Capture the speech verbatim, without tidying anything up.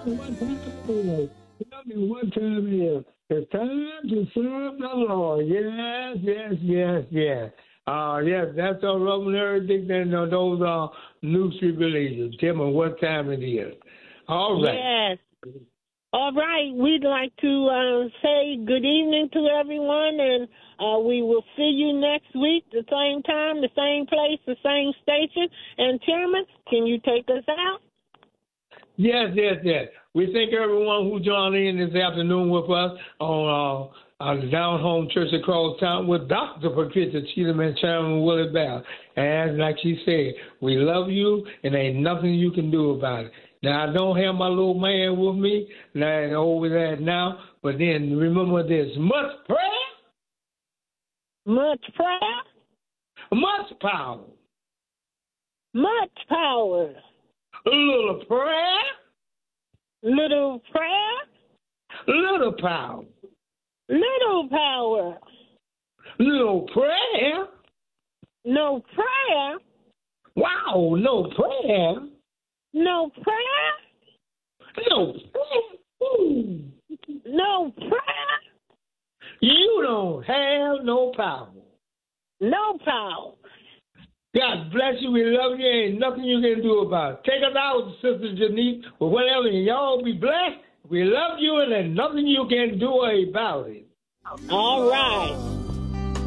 Tell me what time it is. It's time to serve the Lord. Yes, yes, yes, yes. Uh, yes, that's all Roman everything and uh, those uh, new tribulations. Tell me what time it is. All right. Yes. All right. We'd like to uh, say good evening to everyone, and uh, we will see you next week, the same time, the same place, the same station. And, Chairman, can you take us out? Yes, yes, yes. We thank everyone who joined in this afternoon with us on uh, on the Down Home Church across town with Doctor Patricia Cheatham and Chairman Willie Bell. And like she said, we love you, and ain't nothing you can do about it. Now, I don't have my little man with me now, over there now, but then remember this, much prayer, Much prayer, much power. much power. A little prayer, Little prayer, little power. little power. Little prayer. No prayer, Wow, no prayer. no prayer, No prayer. Ooh. no prayer, You don't have no power. no power. God bless you. We love you. Ain't nothing you can do about it. Take us out, Sister Janice, or whatever, and y'all be blessed. We love you, and there's nothing you can do about it. All right.